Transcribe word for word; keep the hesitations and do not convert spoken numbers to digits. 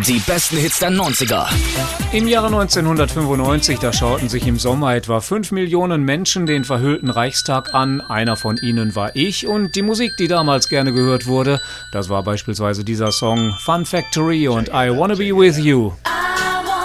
Die besten Hits der neunziger. Im Jahre neunzehnhundertfünfundneunzig, da schauten sich im Sommer etwa fünf Millionen Menschen den verhüllten Reichstag an. Einer von ihnen war ich und die Musik, die damals gerne gehört wurde, das war beispielsweise dieser Song Fun Factory und I Wanna Be With You.